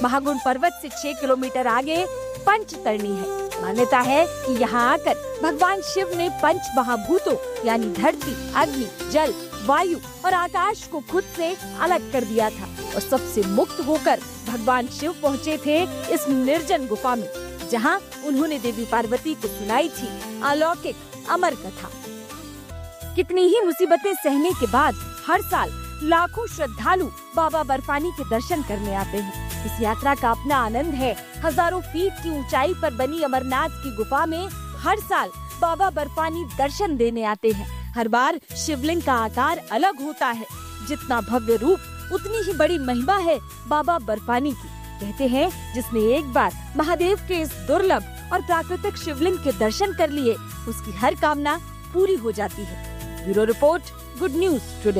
महागुण पर्वत से 6 किलोमीटर आगे पंचतरणी है। मान्यता है कि यहाँ आकर भगवान शिव ने पंच महाभूतों यानी धरती, अग्नि, जल, वायु और आकाश को खुद से अलग कर दिया था और सबसे मुक्त होकर भगवान शिव पहुँचे थे इस निर्जन गुफा में, जहाँ उन्होंने देवी पार्वती को सुनाई थी अलौकिक अमर कथा। कितनी ही मुसीबतें सहने के बाद हर साल लाखों श्रद्धालु बाबा बर्फानी के दर्शन करने आते हैं। इस यात्रा का अपना आनंद है। हजारों फीट की ऊंचाई पर बनी अमरनाथ की गुफा में हर साल बाबा बर्फानी दर्शन देने आते हैं। हर बार शिवलिंग का आकार अलग होता है। जितना भव्य रूप उतनी ही बड़ी महिमा है बाबा बर्फानी की। कहते हैं जिसने एक बार महादेव के इस दुर्लभ और प्राकृतिक शिवलिंग के दर्शन कर लिए, उसकी हर कामना पूरी हो जाती है। Bureau report, good news today.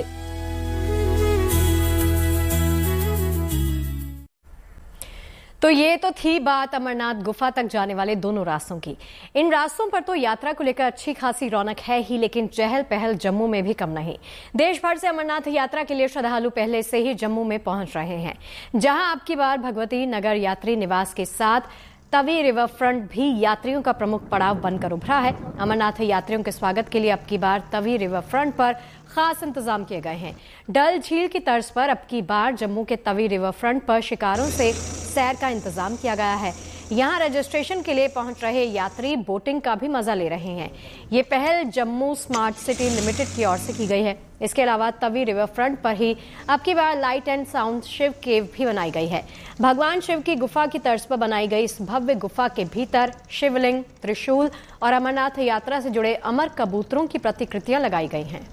तो ये तो थी बात अमरनाथ गुफा तक जाने वाले दोनों रास्तों की। इन रास्तों पर तो यात्रा को लेकर अच्छी खासी रौनक है ही, लेकिन चहल पहल जम्मू में भी कम नहीं। देश भर से अमरनाथ यात्रा के लिए श्रद्धालु पहले से ही जम्मू में पहुंच रहे हैं, जहां अब की बार भगवती नगर यात्री निवास के साथ तवी रिवर फ्रंट भी यात्रियों का प्रमुख पड़ाव बनकर उभरा है। अमरनाथ यात्रियों के स्वागत के लिए अब की बार तवी रिवर फ्रंट पर खास इंतजाम किए गए हैं। डल झील की तर्ज पर अब की बार जम्मू के तवी रिवर फ्रंट पर शिकारों से सैर का इंतजाम किया गया है। यहाँ रजिस्ट्रेशन के लिए पहुंच रहे यात्री बोटिंग का भी मजा ले रहे हैं। ये पहल जम्मू स्मार्ट सिटी लिमिटेड की ओर से की गई है। इसके अलावा तवी रिवर फ्रंट पर ही अब की बार लाइट एंड साउंड शिव केव भी बनाई गई है। भगवान शिव की गुफा की तर्ज पर बनाई गई इस भव्य गुफा के भीतर शिवलिंग, त्रिशूल और अमरनाथ यात्रा से जुड़े अमर कबूतरों की प्रतिकृतियां लगाई गई हैं।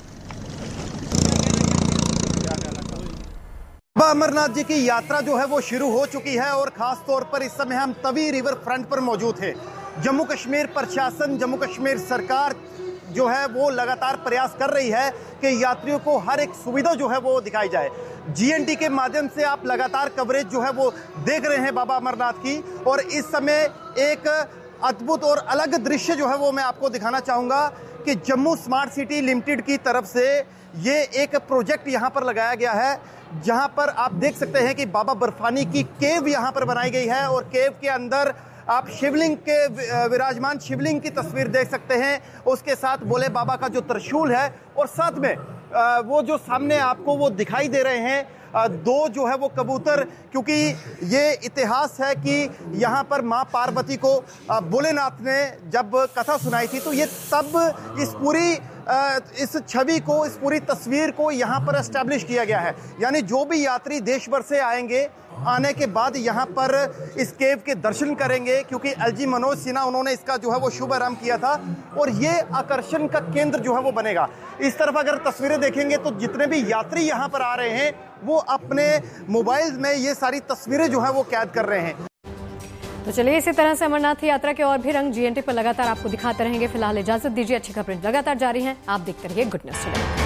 बाबा अमरनाथ जी की यात्रा जो है वो शुरू हो चुकी है और खास तौर पर इस समय हम तवी रिवर फ्रंट पर मौजूद हैं। जम्मू कश्मीर प्रशासन, जम्मू कश्मीर सरकार जो है वो लगातार प्रयास कर रही है कि यात्रियों को हर एक सुविधा जो है वो दिखाई जाए। जीएनटी के माध्यम से आप लगातार कवरेज जो है वो देख रहे हैं बाबा अमरनाथ की, और इस समय एक अद्भुत और अलग दृश्य जो है वो मैं आपको दिखाना चाहूँगा कि जम्मू स्मार्ट सिटी लिमिटेड की तरफ से ये एक प्रोजेक्ट यहाँ पर लगाया गया है, जहाँ पर आप देख सकते हैं कि बाबा बर्फानी की केव यहाँ पर बनाई गई है और केव के अंदर आप शिवलिंग के विराजमान शिवलिंग की तस्वीर देख सकते हैं। उसके साथ भोले बाबा का जो त्रिशूल है और साथ में वो जो सामने आपको वो दिखाई दे रहे हैं दो जो है वो कबूतर, क्योंकि ये इतिहास है कि यहाँ पर माँ पार्वती को भोलेनाथ ने जब कथा सुनाई थी तो ये तब इस छवि को, इस पूरी तस्वीर को यहाँ पर एस्टैब्लिश किया गया है। यानी जो भी यात्री देश भर से आएंगे, आने के बाद यहाँ पर इस केव के दर्शन करेंगे, क्योंकि एलजी मनोज सिन्हा उन्होंने इसका जो है वो शुभारंभ किया था और ये आकर्षण का केंद्र जो है वो बनेगा। इस तरफ अगर तस्वीरें देखेंगे तो जितने भी यात्री यहाँ पर आ रहे हैं वो अपने मोबाइल में ये सारी तस्वीरें जो है वो कैद कर रहे हैं। तो चलिए इसी तरह से अमरनाथ यात्रा के और भी रंग जीएनटी पर लगातार आपको दिखाते रहेंगे। फिलहाल इजाजत दीजिए, अच्छी खबरें लगातार जारी हैं। आप देखते रहिए गुड न्यूज टुडे।